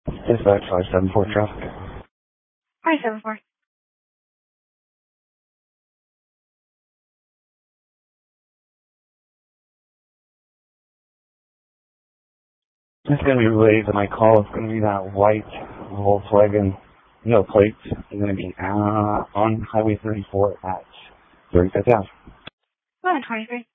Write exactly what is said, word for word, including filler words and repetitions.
Dispatch five seven four traffic. five seven four. It's going to be related to my call. It's going to be that white Volkswagen, no plates. It's going to be uh, on Highway thirty-four at thirty-fifth Ave. one twenty-three.